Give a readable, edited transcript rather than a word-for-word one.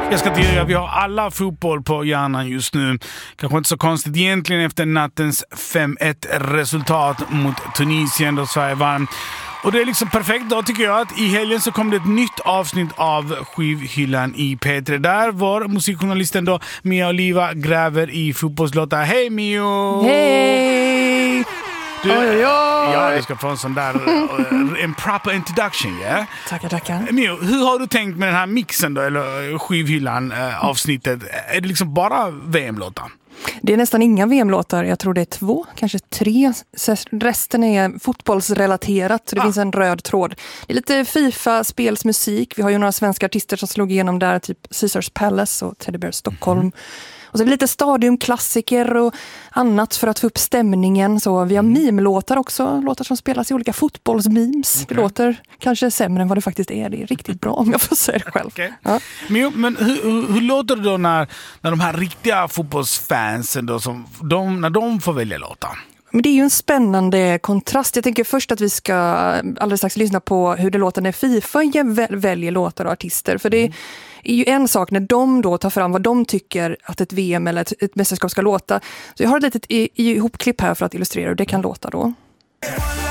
Jag ska tillägga, vi har alla fotboll på hjärnan just nu. Kanske inte så konstigt egentligen efter nattens 5-1-resultat mot Tunisien då Sverige vann. Och det är liksom perfekt då tycker jag att i helgen så kom det ett nytt avsnitt av Skivhyllan i P3. Där var musikjournalisten då Mia Oliva gräver i fotbollslåtar. Hej Mio! Hej! Du, ja, du ska få en sån där en proper introduction, ja? Yeah? Tackar. Mio, hur har du tänkt med den här mixen då, eller Skivhyllan avsnittet? Är det liksom bara VM-låtar? Det är nästan inga VM-låtar. Jag tror det är 2, kanske 3. Resten är fotbollsrelaterat. Så det finns en röd tråd. Det är lite FIFA-spelsmusik. Vi har ju några svenska artister som slog igenom där. Typ Caesars Palace och Teddy Bear Stockholm. Och så är det lite stadiumklassiker och annat för att få upp stämningen. Så vi har meme-låtar också. Låtar som spelas i olika fotbollsmemes. Okay. Det låter kanske sämre än vad det faktiskt är. Det är riktigt bra om jag får säga det själv. Okay. Ja. Men hur låter det då när de här riktiga fotbollsfansen då, när de får välja låtar? Men det är ju en spännande kontrast. Jag tänker först att vi ska alldeles strax lyssna på hur det låter när FIFA väljer låtar och artister. För det är ju en sak när de då tar fram vad de tycker att ett VM eller ett mästerskap ska låta. Så jag har ett litet ihopklipp här för att illustrera hur det kan låta då.